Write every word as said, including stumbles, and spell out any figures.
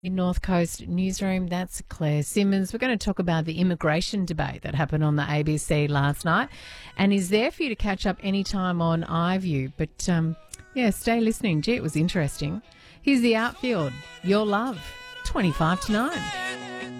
In North Coast Newsroom, that's Claire Simmons. We're going to talk about the immigration debate that happened on the A B C last night and is there for you to catch up anytime on iView. But, um, yeah, stay listening. Gee, it was interesting. Here's the outfield. Your love, twenty-five to nine.